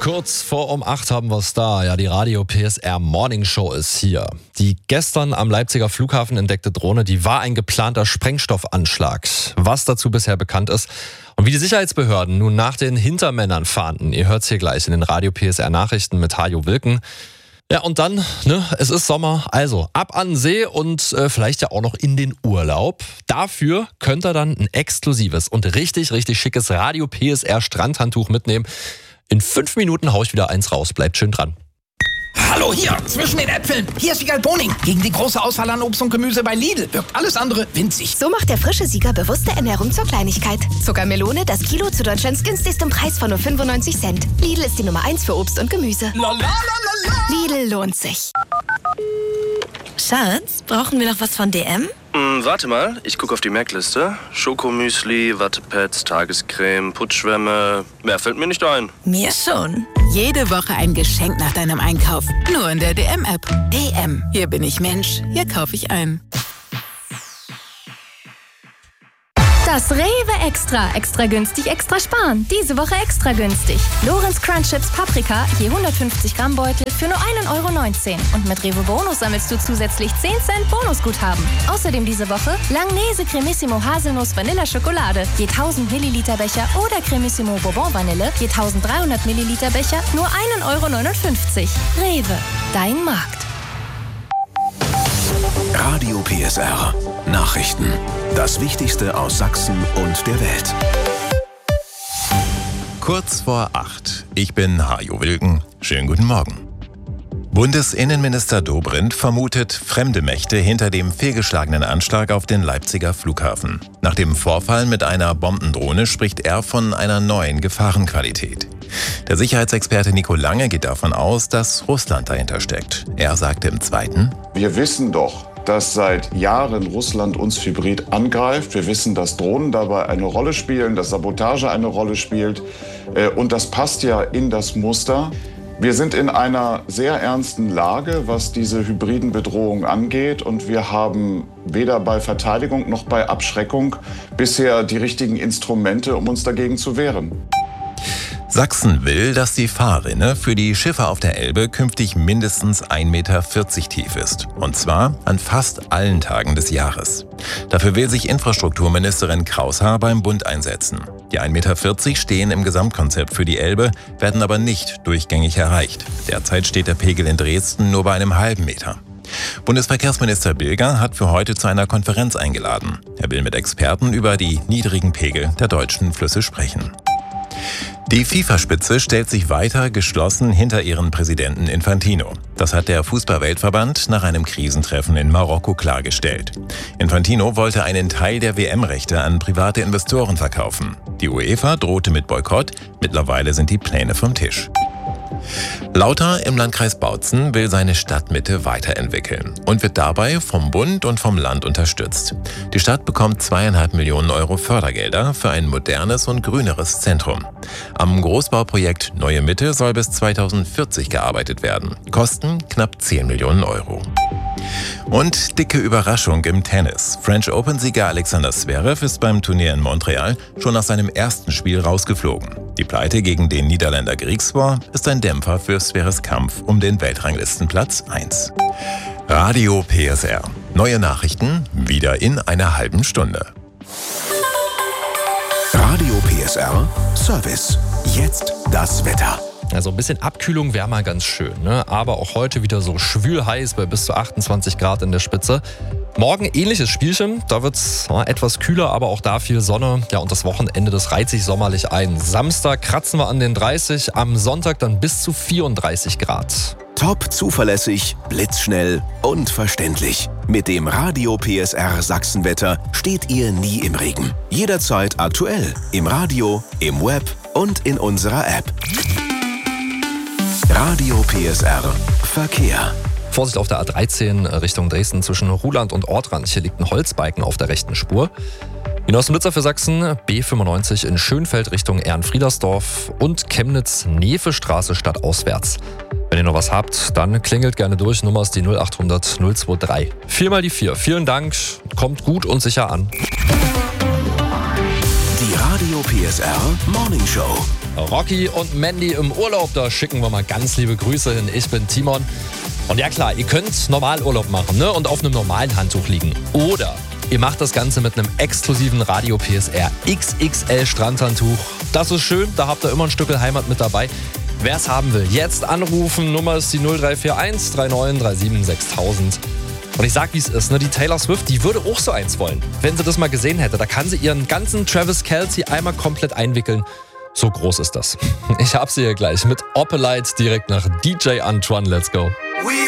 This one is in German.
Kurz vor um 8 haben wir es da. Ja, die Radio PSR Morning Show ist hier. Die gestern am Leipziger Flughafen entdeckte Drohne, die war ein geplanter Sprengstoffanschlag. Was dazu bisher bekannt ist und wie die Sicherheitsbehörden nun nach den Hintermännern fahnden, ihr hört's hier gleich in den Radio PSR Nachrichten mit Hajo Wilken. Ja, und dann, es ist Sommer, also ab an den See und vielleicht ja auch noch in den Urlaub. Dafür könnt ihr dann ein exklusives und richtig, richtig schickes Radio PSR Strandhandtuch mitnehmen. In 5 Minuten hau ich wieder eins raus, bleibt schön dran. Hallo hier, zwischen den Äpfeln. Hier ist Wiegald Boning. Gegen die große Auswahl an Obst und Gemüse bei Lidl wirkt alles andere winzig. So macht der frische Sieger bewusste Ernährung zur Kleinigkeit. Zuckermelone, das Kilo zu Deutschlands günstigstem Preis von nur 95 Cent. Lidl ist die Nummer 1 für Obst und Gemüse. Lidl lohnt sich. Schatz, brauchen wir noch was von DM? Warte mal, ich gucke auf die Merkliste. Schokomüsli, Wattepads, Tagescreme, Putzschwämme. Mehr fällt mir nicht ein. Mir schon. Jede Woche ein Geschenk nach deinem Einkauf. Nur in der DM-App. DM. Hier bin ich Mensch. Hier kaufe ich ein. Das Rewe Extra. Extra günstig, extra sparen. Diese Woche extra günstig. Lorenz Crunch Chips Paprika, je 150 Gramm Beutel für nur 1,19 €. Und mit Rewe Bonus sammelst du zusätzlich 10 Cent Bonusguthaben. Außerdem diese Woche Langnese Cremissimo Haselnuss Vanilla Schokolade, je 1000 Milliliter Becher oder Cremissimo Bourbon Vanille, je 1300 Milliliter Becher, nur 1,59 €. Rewe, dein Markt. Radio PSR. Nachrichten. Das Wichtigste aus Sachsen und der Welt. Kurz vor 8. Ich bin Hajo Wilken. Schönen guten Morgen. Bundesinnenminister Dobrindt vermutet fremde Mächte hinter dem fehlgeschlagenen Anschlag auf den Leipziger Flughafen. Nach dem Vorfall mit einer Bombendrohne spricht er von einer neuen Gefahrenqualität. Der Sicherheitsexperte Nico Lange geht davon aus, dass Russland dahinter steckt. Er sagte im Zweiten: Wir wissen doch, dass seit Jahren Russland uns hybrid angreift. Wir wissen, dass Drohnen dabei eine Rolle spielen, dass Sabotage eine Rolle spielt. Und das passt ja in das Muster. Wir sind in einer sehr ernsten Lage, was diese hybriden Bedrohungen angeht. Und wir haben weder bei Verteidigung noch bei Abschreckung bisher die richtigen Instrumente, um uns dagegen zu wehren. Sachsen will, dass die Fahrrinne für die Schiffe auf der Elbe künftig mindestens 1,40 Meter tief ist. Und zwar an fast allen Tagen des Jahres. Dafür will sich Infrastrukturministerin Kraushaar beim Bund einsetzen. Die 1,40 Meter stehen im Gesamtkonzept für die Elbe, werden aber nicht durchgängig erreicht. Derzeit steht der Pegel in Dresden nur bei einem halben Meter. Bundesverkehrsminister Bilger hat für heute zu einer Konferenz eingeladen. Er will mit Experten über die niedrigen Pegel der deutschen Flüsse sprechen. Die FIFA-Spitze stellt sich weiter geschlossen hinter ihren Präsidenten Infantino. Das hat der Fußball-Weltverband nach einem Krisentreffen in Marokko klargestellt. Infantino wollte einen Teil der WM-Rechte an private Investoren verkaufen. Die UEFA drohte mit Boykott. Mittlerweile sind die Pläne vom Tisch. Lauter im Landkreis Bautzen will seine Stadtmitte weiterentwickeln und wird dabei vom Bund und vom Land unterstützt. Die Stadt bekommt 2,5 Millionen € Fördergelder für ein modernes und grüneres Zentrum. Am Großbauprojekt Neue Mitte soll bis 2040 gearbeitet werden. Kosten knapp 10 Millionen €. Und dicke Überraschung im Tennis. French Open-Sieger Alexander Zverev ist beim Turnier in Montreal schon nach seinem ersten Spiel rausgeflogen. Die Pleite gegen den Niederländer Griekspoor ist ein Dämpfer für Zverevs Kampf um den Weltranglistenplatz 1. Radio PSR. Neue Nachrichten wieder in einer halben Stunde. Radio PSR Service. Jetzt das Wetter. Also ein bisschen Abkühlung wäre mal ganz schön, ne? Aber auch heute wieder so schwül-heiß bei bis zu 28 Grad in der Spitze. Morgen ähnliches Spielchen, da wird es etwas kühler, aber auch da viel Sonne. Ja, und das Wochenende, das reiht sich sommerlich ein. Samstag kratzen wir an den 30, am Sonntag dann bis zu 34 Grad. Top zuverlässig, blitzschnell und verständlich. Mit dem Radio PSR Sachsenwetter steht ihr nie im Regen. Jederzeit aktuell, im Radio, im Web und in unserer App. Radio PSR Verkehr. Vorsicht auf der A13 Richtung Dresden zwischen Ruhland und Ortrand. Hier liegt ein Holzbalken auf der rechten Spur. Hinaus Blitzer für Sachsen, B95 in Schönfeld Richtung Ehrenfriedersdorf und Chemnitz-Nefe-Straße stadtauswärts. Wenn ihr noch was habt, dann klingelt gerne durch. Nummer ist die 0800 023. 4 mal die 4. Vielen Dank, kommt gut und sicher an. Die Radio PSR Morning Show. Rocky und Mandy im Urlaub, da schicken wir mal ganz liebe Grüße hin. Ich bin Timon. Und ja klar, ihr könnt normal Urlaub machen, ne? Und auf einem normalen Handtuch liegen. Oder ihr macht das Ganze mit einem exklusiven Radio PSR XXL Strandhandtuch. Das ist schön, da habt ihr immer ein Stück Heimat mit dabei. Wer es haben will, jetzt anrufen. Nummer ist die 0341 3937 6000. Und ich sag, wie es ist, ne? Die Taylor Swift, die würde auch so eins wollen. Wenn sie das mal gesehen hätte, da kann sie ihren ganzen Travis Kelce einmal komplett einwickeln. So groß ist das. Ich hab sie hier gleich mit Opelite direkt nach DJ Antoine. Let's go.